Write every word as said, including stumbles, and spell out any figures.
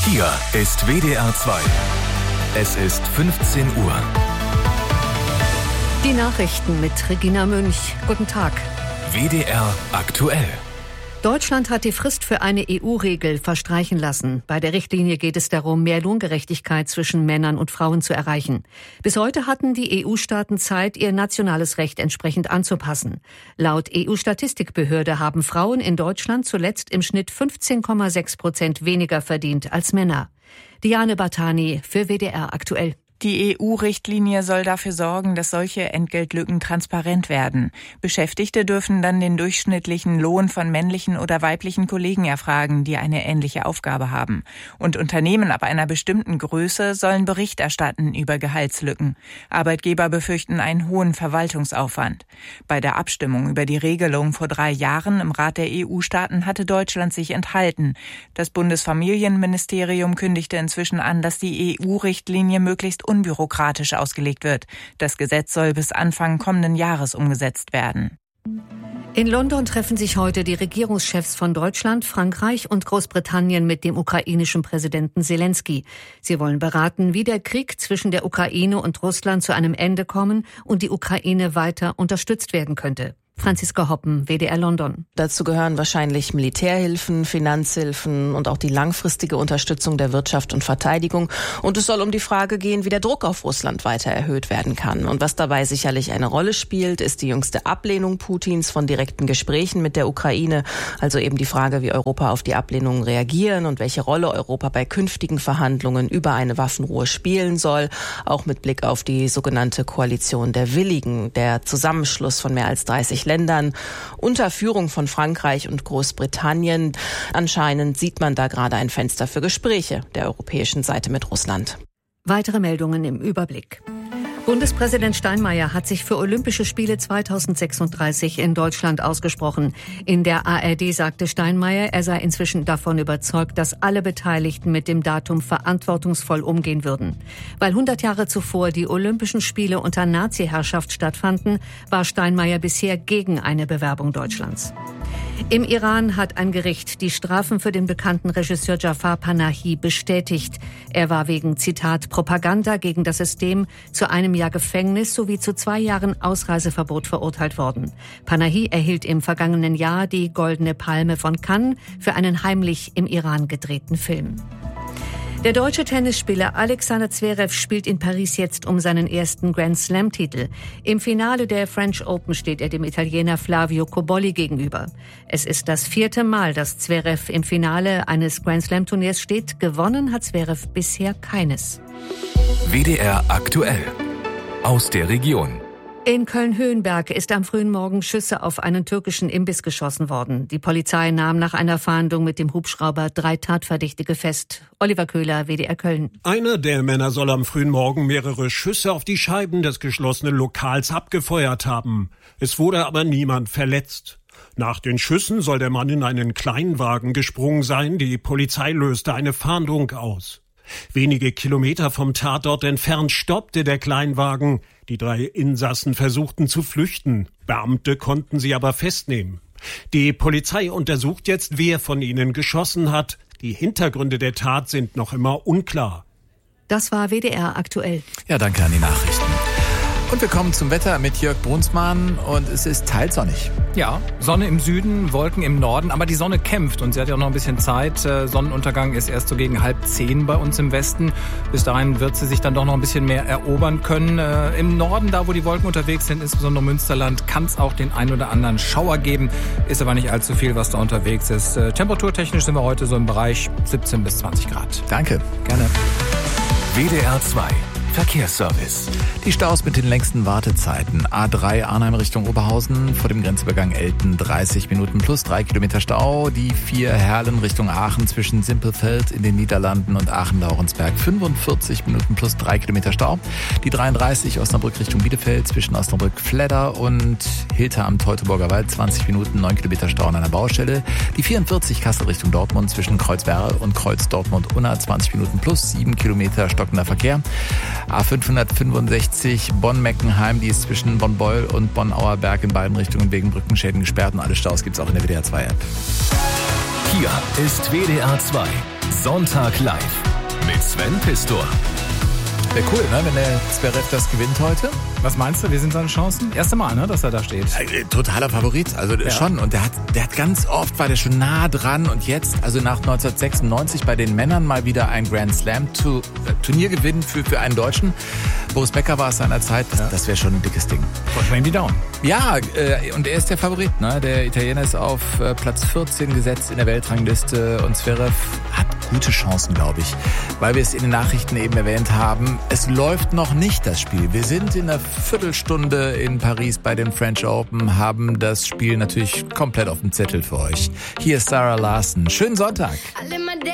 Hier ist W D R zwei. Es ist fünfzehn Uhr. Die Nachrichten mit Regina Münch. Guten Tag. W D R aktuell. Deutschland hat die Frist für eine E U-Regel verstreichen lassen. Bei der Richtlinie geht es darum, mehr Lohngerechtigkeit zwischen Männern und Frauen zu erreichen. Bis heute hatten die E U-Staaten Zeit, ihr nationales Recht entsprechend anzupassen. Laut E U-Statistikbehörde haben Frauen in Deutschland zuletzt im Schnitt fünfzehn Komma sechs Prozent weniger verdient als Männer. Diane Bartani für W D R aktuell. Die E U-Richtlinie soll dafür sorgen, dass solche Entgeltlücken transparent werden. Beschäftigte dürfen dann den durchschnittlichen Lohn von männlichen oder weiblichen Kollegen erfragen, die eine ähnliche Aufgabe haben. Und Unternehmen ab einer bestimmten Größe sollen Bericht erstatten über Gehaltslücken. Arbeitgeber befürchten einen hohen Verwaltungsaufwand. Bei der Abstimmung über die Regelung vor drei Jahren im Rat der E U-Staaten hatte Deutschland sich enthalten. Das Bundesfamilienministerium kündigte inzwischen an, dass die E U-Richtlinie möglichst unbürokratisch ausgelegt wird. Das Gesetz soll bis Anfang kommenden Jahres umgesetzt werden. In London treffen sich heute die Regierungschefs von Deutschland, Frankreich und Großbritannien mit dem ukrainischen Präsidenten Selenskyj. Sie wollen beraten, wie der Krieg zwischen der Ukraine und Russland zu einem Ende kommen und die Ukraine weiter unterstützt werden könnte. Franziska Hoppen, W D R London. Dazu gehören wahrscheinlich Militärhilfen, Finanzhilfen und auch die langfristige Unterstützung der Wirtschaft und Verteidigung. Und es soll um die Frage gehen, wie der Druck auf Russland weiter erhöht werden kann. Und was dabei sicherlich eine Rolle spielt, ist die jüngste Ablehnung Putins von direkten Gesprächen mit der Ukraine. Also eben die Frage, wie Europa auf die Ablehnung reagieren und welche Rolle Europa bei künftigen Verhandlungen über eine Waffenruhe spielen soll. Auch mit Blick auf die sogenannte Koalition der Willigen, der Zusammenschluss von mehr als dreißig Ländern unter Führung von Frankreich und Großbritannien. Anscheinend sieht man da gerade ein Fenster für Gespräche der europäischen Seite mit Russland. Weitere Meldungen im Überblick. Bundespräsident Steinmeier hat sich für Olympische Spiele zweitausendsechsunddreißig in Deutschland ausgesprochen. In der A R D sagte Steinmeier, er sei inzwischen davon überzeugt, dass alle Beteiligten mit dem Datum verantwortungsvoll umgehen würden. Weil hundert Jahre zuvor die Olympischen Spiele unter Nazi-Herrschaft stattfanden, war Steinmeier bisher gegen eine Bewerbung Deutschlands. Im Iran hat ein Gericht die Strafen für den bekannten Regisseur Jafar Panahi bestätigt. Er war wegen, Zitat, Propaganda gegen das System zu einem Jahr Gefängnis sowie zu zwei Jahren Ausreiseverbot verurteilt worden. Panahi erhielt im vergangenen Jahr die Goldene Palme von Cannes für einen heimlich im Iran gedrehten Film. Der deutsche Tennisspieler Alexander Zverev spielt in Paris jetzt um seinen ersten Grand-Slam-Titel. Im Finale der French Open steht er dem Italiener Flavio Cobolli gegenüber. Es ist das vierte Mal, dass Zverev im Finale eines Grand-Slam-Turniers steht. Gewonnen hat Zverev bisher keines. W D R aktuell. Aus der Region. In Köln-Höhenberg ist am frühen Morgen Schüsse auf einen türkischen Imbiss geschossen worden. Die Polizei nahm nach einer Fahndung mit dem Hubschrauber drei Tatverdächtige fest. Oliver Köhler, W D R Köln. Einer der Männer soll am frühen Morgen mehrere Schüsse auf die Scheiben des geschlossenen Lokals abgefeuert haben. Es wurde aber niemand verletzt. Nach den Schüssen soll der Mann in einen Kleinwagen gesprungen sein. Die Polizei löste eine Fahndung aus. Wenige Kilometer vom Tatort entfernt stoppte der Kleinwagen. Die drei Insassen versuchten zu flüchten. Beamte konnten sie aber festnehmen. Die Polizei untersucht jetzt, wer von ihnen geschossen hat. Die Hintergründe der Tat sind noch immer unklar. Das war W D R aktuell. Ja, danke an die Nachrichten. Und wir kommen zum Wetter mit Jörg Brunsmann und es ist teils sonnig. Ja, Sonne im Süden, Wolken im Norden, aber die Sonne kämpft und sie hat ja auch noch ein bisschen Zeit. Sonnenuntergang ist erst so gegen halb zehn bei uns im Westen. Bis dahin wird sie sich dann doch noch ein bisschen mehr erobern können. Im Norden, da wo die Wolken unterwegs sind, insbesondere Münsterland, kann es auch den ein oder anderen Schauer geben. Ist aber nicht allzu viel, was da unterwegs ist. Temperaturtechnisch sind wir heute so im Bereich siebzehn bis zwanzig Grad. Danke. Gerne. W D R zwei. Verkehrsservice. Die Staus mit den längsten Wartezeiten. A drei Arnheim Richtung Oberhausen, vor dem Grenzübergang Elten dreißig Minuten plus drei Kilometer Stau. Die vier Herlen Richtung Aachen zwischen Simpelfeld in den Niederlanden und Aachen-Laurensberg fünfundvierzig Minuten plus drei Kilometer Stau. Die dreiunddreißig Osnabrück Richtung Bielefeld zwischen Osnabrück-Fledder und Hilter am Teutoburger Wald zwanzig Minuten, neun Kilometer Stau an einer Baustelle. Die vierundvierzig Kassel Richtung Dortmund zwischen Kreuzwerre und Kreuz Dortmund-Unna zwanzig Minuten plus sieben Kilometer stockender Verkehr. A fünfhundertfünfundsechzig Bonn-Meckenheim, die ist zwischen Bonn-Beul und Bonn-Auerberg in beiden Richtungen wegen Brückenschäden gesperrt und alle Staus gibt's auch in der W D R zwei App. Hier ist W D R zwei. Sonntag live mit Sven Pistor. Wäre cool, ne, wenn der Zverev das gewinnt heute. Was meinst du, wie sind seine Chancen? Erste Mal, ne, dass er da steht. Äh, totaler Favorit, also ja. schon. Und der hat, der hat ganz oft, war der schon nah dran. Und jetzt, also nach neunzehnhundertsechsundneunzig bei den Männern mal wieder ein Grand Slam -Tu Turniergewinn für, für einen Deutschen. Boris Becker war es seinerzeit, das, ja. das wäre schon ein dickes Ding. Drücken wir ihm die Daumen. Ja, äh, und er ist der Favorit, ne? Der Italiener ist auf äh, Platz vierzehn gesetzt in der Weltrangliste und Zverev hat gute Chancen, glaube ich. Weil wir es in den Nachrichten eben erwähnt haben, es läuft noch nicht das Spiel. Wir sind in einer Viertelstunde in Paris bei den French Open, haben das Spiel natürlich komplett auf dem Zettel für euch. Hier ist Sarah Larson. Schönen Sonntag.